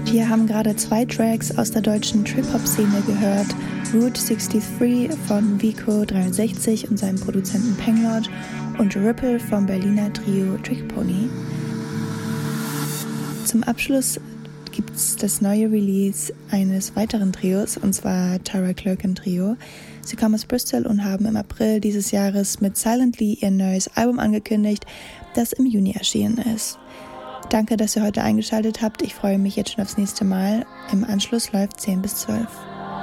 Wir haben gerade 2 Tracks aus der deutschen Trip-Hop-Szene gehört. Route 63 von Vico63 und seinem Produzenten Penglord und Ripple vom Berliner Trio Trickpony. Zum Abschluss gibt es das neue Release eines weiteren Trios, und zwar Tara Clerkin Trio. Sie kommen aus Bristol und haben im April dieses Jahres mit Silently ihr neues Album angekündigt, das im Juni erschienen ist. Danke, dass ihr heute eingeschaltet habt. Ich freue mich jetzt schon aufs nächste Mal. Im Anschluss läuft 10 bis 12.